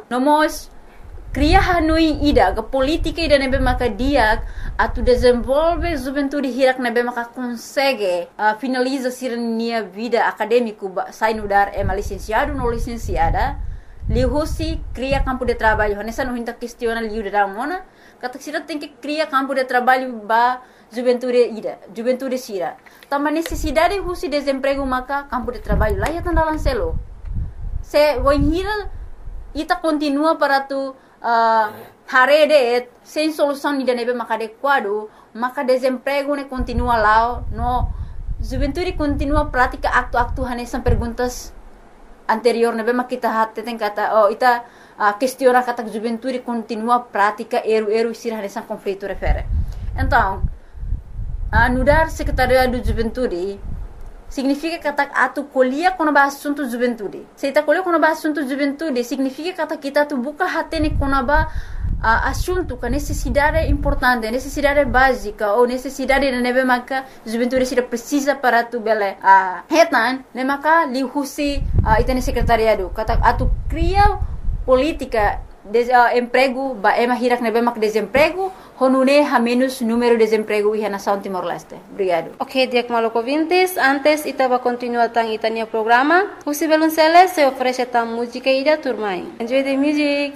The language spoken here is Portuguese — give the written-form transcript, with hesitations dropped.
Nós cria hanui ida que política ida nebe maka dia atu desenvolve juventude hirak nebe maka consegue finaliza sirnia vida acadêmico sai no dar licenciado no licenciada lihusi cria campo de trabalho nessa não hinta questiona liu da mona kata sira tem que cria campo de trabalho ba juventude sira também necessidade husi desemprego maka campo de trabalho lá ya tanda lancelo se voinhira ita continua para tu harede sem solução de nebe maka adequado maka desemprego ne continua lá no juventude continua prática aktu hanesan perguntas anterior nebe maka kita hatte tem kata ita questiona kata juventude continua prática eru sir hanesan conflito refere então anudar secretaria do juventude significa kata atu colhia quando ba assunto juventude. Se ita colhia quando ba assunto juventude significa kata kita tu buka hatene quando ba assunto que necessidade importante, necessidade básica ou necessidade de nebe maka juventude se precisa para tu bele hetan ne maka lihusi ita ne secretariado kata atu cria política emprego ba hirak nebe maka desemprego honune ha menos número de desemprego e nação Timor-Leste. Obrigado. Ok, Diak Maloko Vintes, antes itava continua tang itania programa. Husi Belunceles se oferece tam música ida turmai. Enjoy the music.